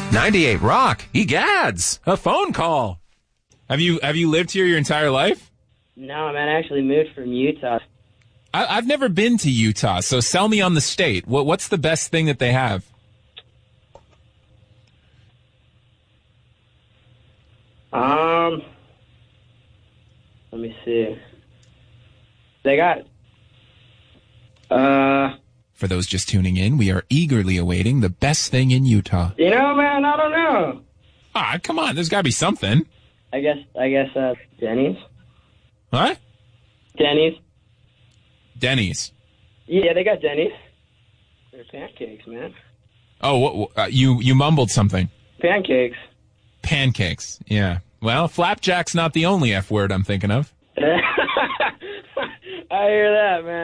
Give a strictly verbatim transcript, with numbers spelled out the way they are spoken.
ninety-eight Rock. Egads. A phone call. Have you have you lived here your entire life? No, man, I actually moved from Utah. I, I've never been to Utah, so sell me on the state. What what's the best thing that they have? Um, let me see. They got, uh... For those just tuning in, we are eagerly awaiting the best thing in Utah. You know, man, I don't know. Ah, come on, there's got to be something. I guess, I guess, uh, Denny's. What? Denny's. Denny's. Yeah, they got Denny's. They're pancakes, man. Oh, what, uh, you you mumbled something. Pancakes. Pancakes, yeah. Well, flapjack's not the only F word I'm thinking of. I hear that, man.